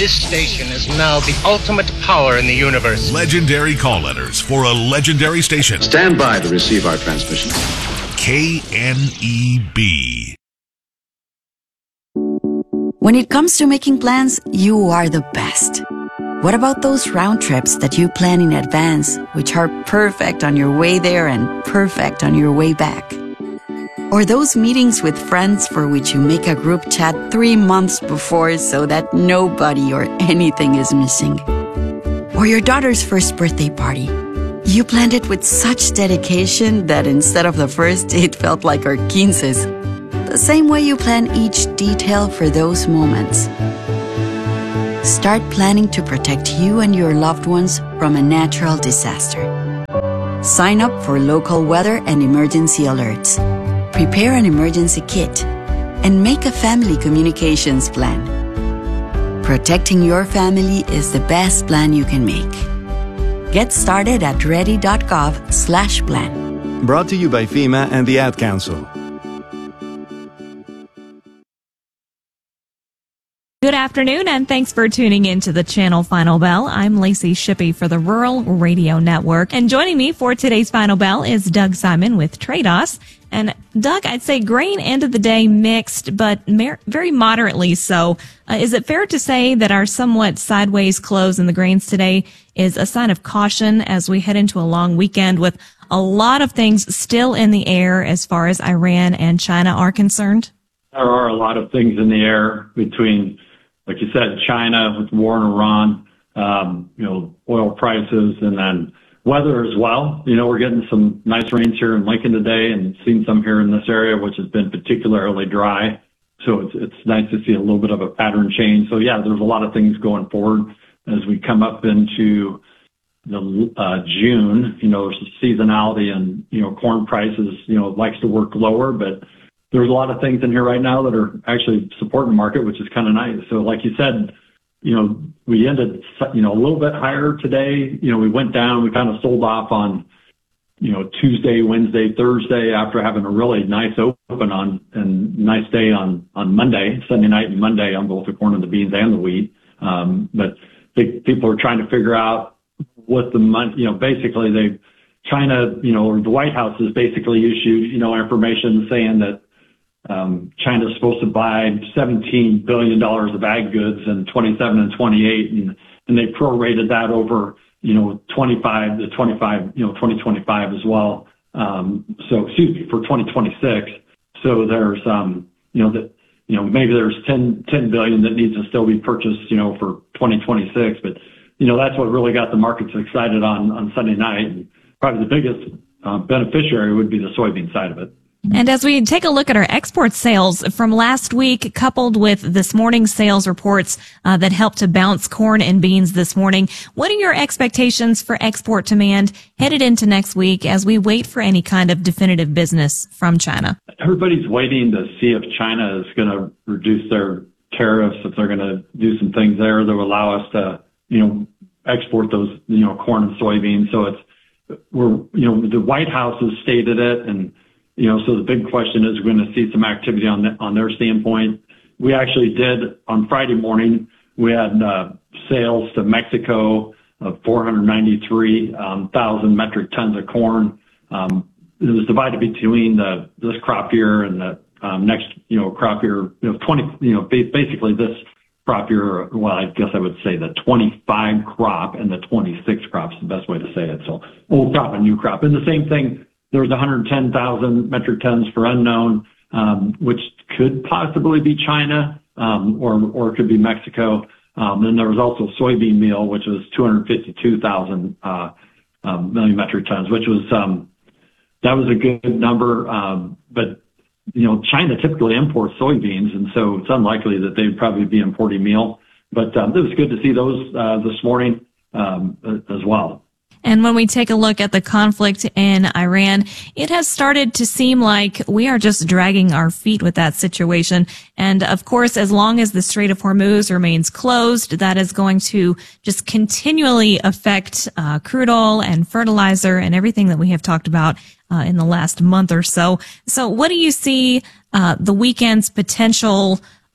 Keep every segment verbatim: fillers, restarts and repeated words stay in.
This station is now the ultimate power in the universe. Legendary call letters for a legendary station. Stand by to receive our transmission. K N E B. When it comes to making plans, you are the best. What about those round trips that you plan in advance, which are perfect on your way there and perfect on your way back? Or those meetings with friends for which you make a group chat three months before so that nobody or anything is missing? Or your daughter's first birthday party. You planned it with such dedication that instead of the first, it felt like our quinces. The same way you plan each detail for those moments. Start planning to protect you and your loved ones from a natural disaster. Sign up for local weather and emergency alerts. Prepare an emergency kit. And make a family communications plan. Protecting your family is the best plan you can make. Get started at ready.gov slash plan. Brought to you by FEMA and the Ad Council. Good afternoon, and thanks for tuning in to the Channel Final Bell. I'm Lacey Shippey for the Rural Radio Network. And joining me for today's Final Bell is Doug Simon with Trados. And Doug, I'd say grain end of the day mixed, but mer- very moderately so. Uh, is it fair to say that our somewhat sideways close in the grains today is a sign of caution as we head into a long weekend with a lot of things still in the air as far as Iran and China are concerned? There are a lot of things in the air between, like you said, China with war in Iran, um, you know, oil prices, and then weather as well. You know, we're getting some nice rains here in Lincoln today and seen some here in this area, which has been particularly dry. So it's, it's nice to see a little bit of a pattern change. So yeah, there's a lot of things going forward as we come up into the uh, June. You know, there's a seasonality, and, you know, corn prices, you know, likes to work lower, but there's a lot of things in here right now that are actually supporting the market, which is kind of nice. So like you said, you know, we ended, you know, a little bit higher today. You know, we went down, we kind of sold off on, you know, Tuesday, Wednesday, Thursday after having a really nice open on and nice day on, on Monday, Sunday night and Monday on both the corn and the beans and the wheat. Um, but they, people are trying to figure out what the money, you know, basically they, China, you know, or the White House has basically issued, you know, information saying that Um, China's supposed to buy seventeen billion dollars of ag goods in twenty-seven and twenty-eight, and, and they prorated that over, you know, twenty-five to twenty-five, you know, twenty twenty-five as well. Um, so, excuse me, for twenty twenty-six. So there's, um, you know, that, you know, maybe there's ten, ten billion that needs to still be purchased, you know, for twenty twenty-six. But, you know, that's what really got the markets excited on, on Sunday night. And probably the biggest uh, beneficiary would be the soybean side of it. And as we take a look at our export sales from last week, coupled with this morning's sales reports uh, that helped to bounce corn and beans this morning, what are your expectations for export demand headed into next week as we wait for any kind of definitive business from China? Everybody's waiting to see if China is going to reduce their tariffs, if they're going to do some things there that will allow us to, you know, export those, you know, corn and soybeans. So it's, we're, you know, the White House has stated it, and you know, so the big question is we're going to see some activity on the, on their standpoint. We actually did on Friday morning. We had uh, sales to Mexico of four hundred ninety-three thousand um, metric tons of corn. Um, it was divided between the this crop year and the um, next, you know, crop year. You know, twenty. You know, basically this crop year. Well, I guess I would say the twenty-five crop and the twenty-six crop is the best way to say it. So old crop and new crop, and the same thing. There was one hundred ten thousand metric tons for unknown, um, which could possibly be China, um, or, or it could be Mexico. Um, then there was also soybean meal, which was two hundred fifty-two thousand, uh, um, million metric tons, which was, um, that was a good number. Um, but, you know, China typically imports soybeans, and so it's unlikely that they'd probably be importing meal. But, um, it was good to see those, uh, this morning, um, as well. And when we take a look at the conflict in Iran, it has started to seem like we are just dragging our feet with that situation. And of course, as long as the Strait of Hormuz remains closed, that is going to just continually affect uh, crude oil and fertilizer and everything that we have talked about uh, in the last month or so. So what do you see uh, the weekend's potential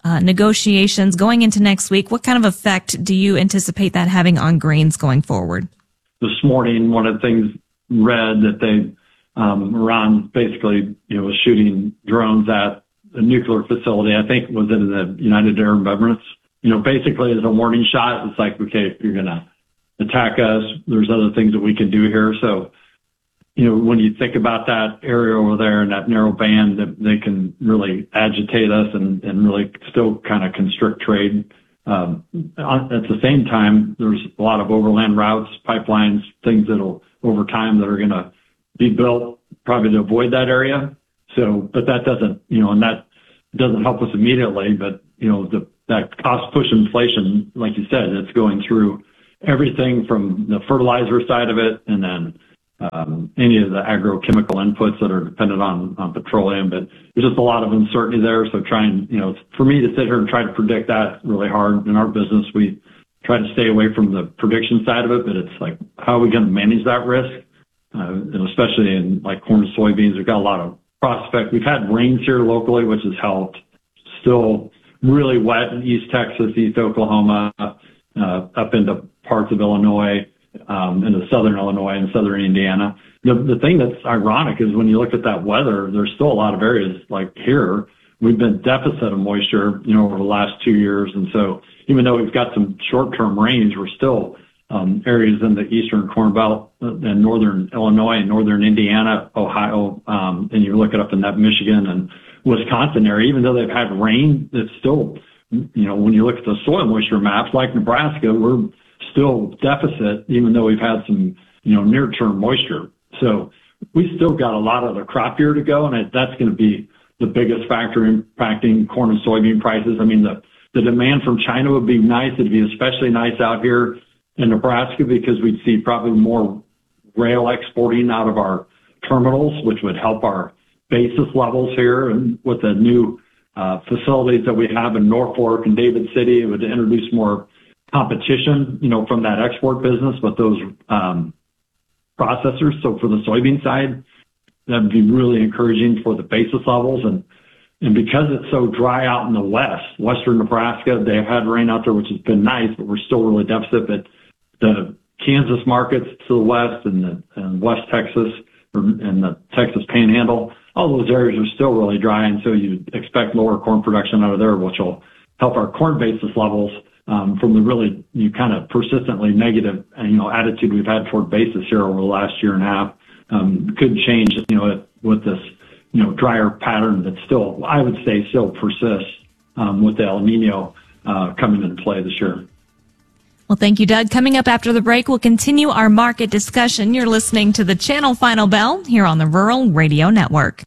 uh, negotiations going into next week. What kind of effect do you anticipate that having on grains going forward? This morning, one of the things read that they, um, Iran basically, you know, was shooting drones at a nuclear facility. I think it was in the United Arab Emirates. You know, basically as a warning shot, it's like, okay, if you're going to attack us, there's other things that we can do here. So, you know, when you think about that area over there and that narrow band, that they can really agitate us and, and really still kind of constrict trade. Um, at the same time, there's a lot of overland routes, pipelines, things that'll over time that are going to be built probably to avoid that area. So, but that doesn't, you know, and that doesn't help us immediately, but, you know, the, that cost push inflation, like you said, it's going through everything from the fertilizer side of it and then um, any of the agrochemical inputs that are dependent on, on petroleum. But there's just a lot of uncertainty there. So trying, you know, for me to sit here and try to predict that really hard in our business, we try to stay away from the prediction side of it, but it's like, how are we going to manage that risk? Uh, and especially in like corn and soybeans, we've got a lot of prospect. We've had rains here locally, which has helped. Still really wet in East Texas, East Oklahoma, uh, up into parts of Illinois, um, into southern Illinois and southern Indiana. The, the thing that's ironic is when you look at that weather, there's still a lot of areas like here, we've been deficit of moisture, you know, over the last two years. And so even though we've got some short-term rains, we're still um, areas in the eastern Corn Belt and northern Illinois and northern Indiana, Ohio, um, and you look it up in that Michigan and Wisconsin area, even though they've had rain, it's still, you know, when you look at the soil moisture maps, like Nebraska, we're still deficit, even though we've had some, you know, near-term moisture. So we still got a lot of the crop year to go, and that's going to be the biggest factor impacting corn and soybean prices. I mean, the, the demand from China would be nice. It'd be especially nice out here in Nebraska because we'd see probably more rail exporting out of our terminals, which would help our basis levels here. And with the new uh, facilities that we have in Norfolk and David City, it would introduce more competition, you know, from that export business with those um, processors. So for the soybean side, that would be really encouraging for the basis levels. And and because it's so dry out in the west, western Nebraska, they've had rain out there, which has been nice, but we're still really deficit. But the Kansas markets to the west and, the, and West Texas and the Texas Panhandle, all those areas are still really dry, and so you expect lower corn production out of there, which will help our corn basis levels um, from the really you kind of persistently negative you know attitude we've had toward basis here over the last year and a half. Um, could change, you know, with this you know drier pattern that still, I would say, still persists um, with the El Nino uh, coming into play this year. Well, thank you, Doug. Coming up after the break, we'll continue our market discussion. You're listening to the Channel Final Bell here on the Rural Radio Network.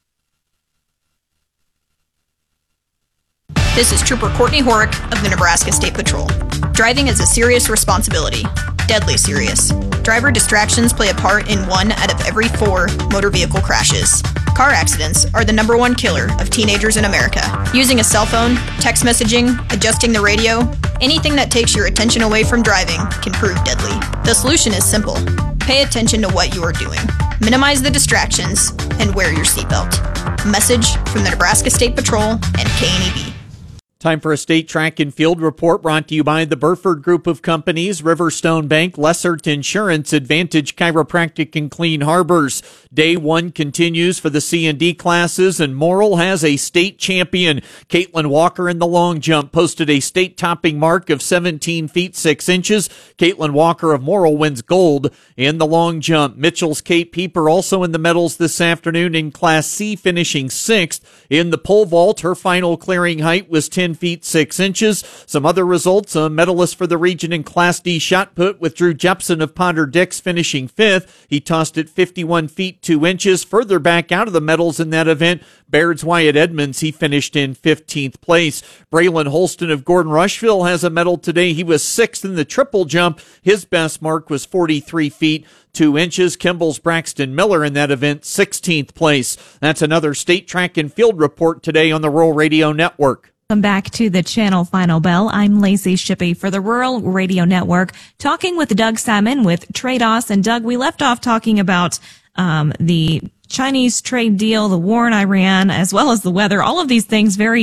This is Trooper Courtney Horick of the Nebraska State Patrol. Driving is a serious responsibility, deadly serious. Driver distractions play a part in one out of every four motor vehicle crashes. Car accidents are the number one killer of teenagers in America. Using a cell phone, text messaging, adjusting the radio, anything that takes your attention away from driving can prove deadly. The solution is simple. Pay attention to what you are doing. Minimize the distractions and wear your seatbelt. A message from the Nebraska State Patrol and K N E B. Time for a state track and field report brought to you by the Burford Group of Companies, Riverstone Bank, Lessert Insurance, Advantage Chiropractic, and Clean Harbors. Day one continues for the C and D classes, and Morrill has a state champion. Caitlin Walker in the long jump posted a state-topping mark of seventeen feet six inches. Caitlin Walker of Morrill wins gold in the long jump. Mitchell's Kate Pieper also in the medals this afternoon in Class C, finishing sixth. In the pole vault, her final clearing height was ten feet six inches. Some other results: a medalist for the region in Class D shot put with Drew Jepson of Potter Dix finishing fifth. He tossed it fifty-one feet two inches. Further back out of the medals in that event, Baird's Wyatt Edmonds, he finished in fifteenth place. Braylon Holston of Gordon Rushville has a medal today. He was sixth in the triple jump. His best mark was forty-three feet two inches. Kimball's Braxton Miller in that event, sixteenth place. That's another state track and field report today on the Rural Radio Network. Welcome back to the Channel Final Bell. I'm Lacey Shippey for the Rural Radio Network, talking with Doug Simon with Trados. And Doug, we left off talking about um, the Chinese trade deal, the war in Iran, as well as the weather. All of these things very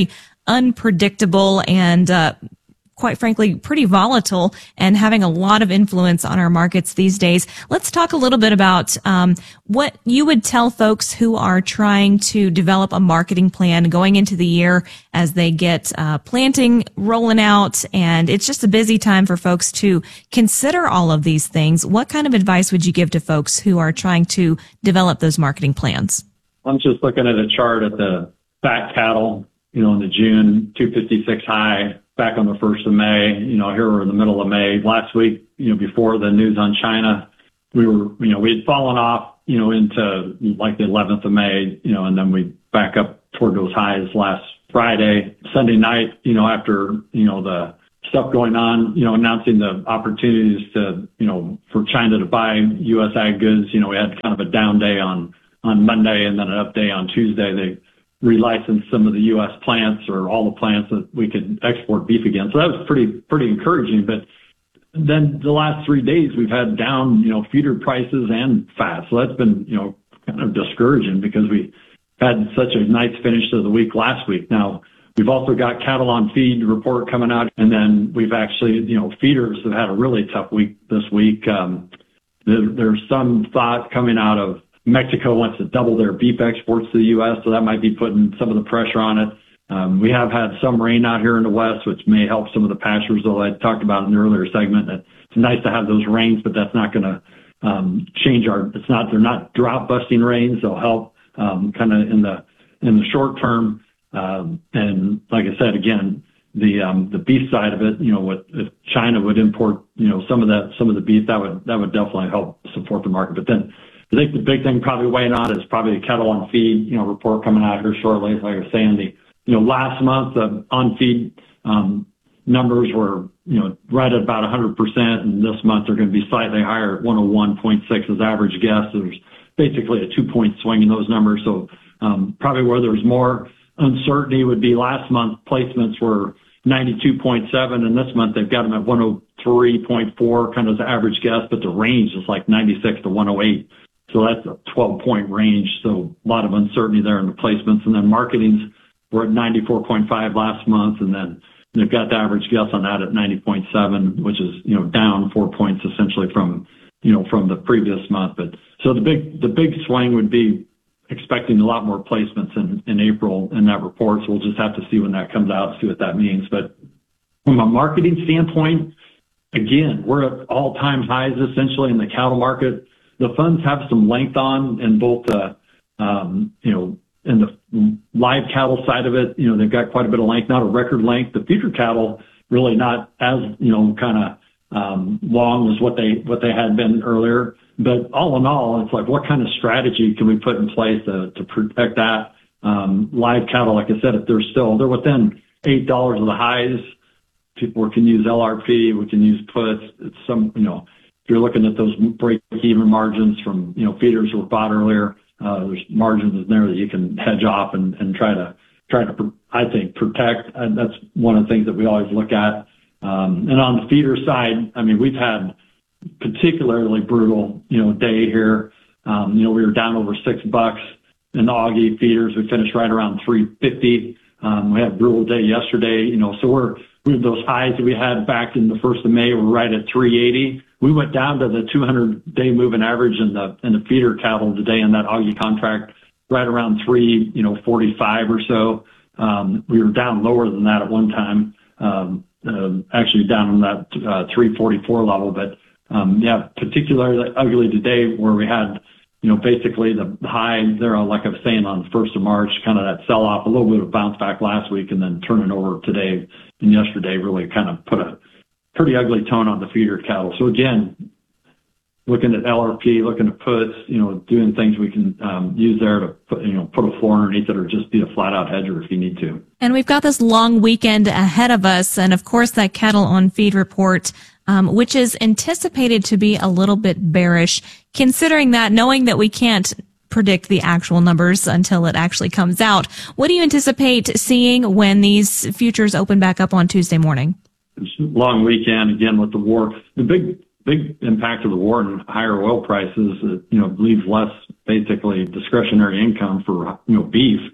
unpredictable and, uh, quite frankly, pretty volatile and having a lot of influence on our markets these days. Let's talk a little bit about um, what you would tell folks who are trying to develop a marketing plan going into the year as they get uh, planting rolling out, and it's just a busy time for folks to consider all of these things. What kind of advice would you give to folks who are trying to develop those marketing plans? I'm just looking at a chart at the fat cattle, you know, in the June two fifty-six high. Back on the first of May, you know, here we're in the middle of May. Last week, you know, before the news on China, we were, you know, we had fallen off, you know, into like the eleventh of May, you know, and then we back up toward those highs last Friday. Sunday night, you know, after, you know, the stuff going on, you know, announcing the opportunities to, you know, for China to buy U S ag goods, you know, we had kind of a down day on, on Monday and then an up day on Tuesday. They relicensed some of the U S plants or all the plants that we could export beef again. So that was pretty, pretty encouraging. But then the last three days we've had down, you know, feeder prices and fat. So that's been, you know, kind of discouraging because we had such a nice finish to the week last week. Now we've also got cattle on feed report coming out. And then we've actually, you know, feeders have had a really tough week this week. Um, there, there's some thought coming out of Mexico wants to double their beef exports to the U S, so that might be putting some of the pressure on it. Um, we have had some rain out here in the West, which may help some of the pastures, though I talked about in the earlier segment that it's nice to have those rains, but that's not going to um, change our, it's not, they're not drought busting rains. They'll help um, kind of in the, in the short term. Um, and like I said, again, the, um, the beef side of it, you know, what if China would import, you know, some of that, some of the beef, that would, that would definitely help support the market. But then, I think the big thing probably weighing on is probably the cattle on feed, you know, report coming out here shortly. Like I was saying, the, you know, last month the on feed um, numbers were, you know, right at about one hundred percent, and this month they're going to be slightly higher at one oh one point six as average guess. So there's basically a two point swing in those numbers. So um, probably where there's more uncertainty would be last month placements were ninety-two point seven, and this month they've got them at one oh three point four, kind of as average guess, but the range is like ninety-six to one oh eight. So that's a twelve point range. So a lot of uncertainty there in the placements. And then marketings were at ninety-four point five last month. And then they've got the average guess on that at ninety point seven, which is, you know, down four points essentially from, you know, from the previous month. But so the big, the big swing would be expecting a lot more placements in, in April in that report. So we'll just have to see when that comes out, see what that means. But from a marketing standpoint, again, we're at all time highs essentially in the cattle market. The funds have some length on in both the, um, you know, in the live cattle side of it, you know, they've got quite a bit of length, not a record length. The future cattle really not as, you know, kind of, um, long as what they, what they had been earlier. But all in all, it's like, what kind of strategy can we put in place to, to protect that? Um, live cattle, like I said, if they're still, they're within eight dollars of the highs. People can use L R P, we can use puts. It's some, you know, if you're looking at those break-even margins from, you know, feeders who were bought earlier, uh, there's margins in there that you can hedge off and, and try to, try to, I think, protect. And that's one of the things that we always look at. Um, and on the feeder side, I mean, we've had particularly brutal, you know, day here. Um, you know, we were down over six bucks in the Augie feeders. We finished right around three fifty. Um, we had a brutal day yesterday, you know, so we're, we those highs that we had back in the first of May were right at three eighty. We went down to the two hundred day moving average in the, in the feeder cattle today in that Augie contract, right around three, you know, forty-five or so. Um, we were down lower than that at one time, um, uh, actually down in that, uh, three forty-four level. But, um, yeah, particularly ugly today where we had, you know, basically the high there, like I was saying, on the first of March, kind of that sell off, a little bit of bounce back last week, and then turning over today and yesterday really kind of put a pretty ugly tone on the feeder cattle. So again, looking at L R P, looking at puts, you know, doing things we can um, use there to put, you know, put a floor underneath it or just be a flat out hedger if you need to. And we've got this long weekend ahead of us. And of course, that cattle on feed report, um, which is anticipated to be a little bit bearish, considering that, knowing that we can't predict the actual numbers until it actually comes out. What do you anticipate seeing when these futures open back up on Tuesday morning? It's a long weekend again with the war. The big, big impact of the war and higher oil prices, uh, you know, leaves less basically discretionary income for, you know, beef.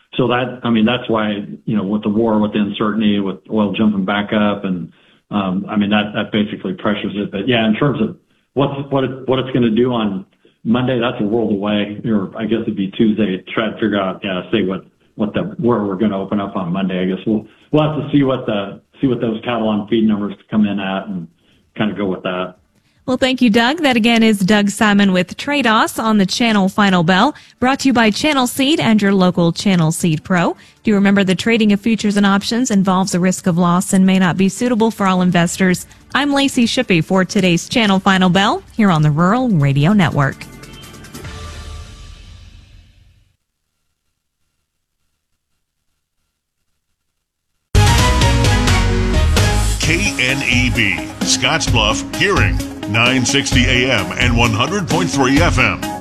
so that, I mean, that's why, you know, with the war, with the uncertainty, with oil jumping back up, and um, I mean, that, that basically pressures it. But yeah, in terms of what's, what it, what it's going to do on Monday, that's a world away, or I guess it'd be Tuesday, try to figure out, yeah, say what, what the, where we're going to open up on Monday. I guess we'll, we'll have to see what the, see what those cattle on feed numbers come in at and kind of go with that. Well, thank you, Doug. That again is Doug Simon with Trados on the Channel Final Bell, brought to you by Channel Seed and your local Channel Seed Pro. Do you remember the trading of futures and options involves a risk of loss and may not be suitable for all investors? I'm Lacey Shippey for today's Channel Final Bell here on the Rural Radio Network. K N E B, Scottsbluff, Hearing, nine sixty A M and one hundred point three F M.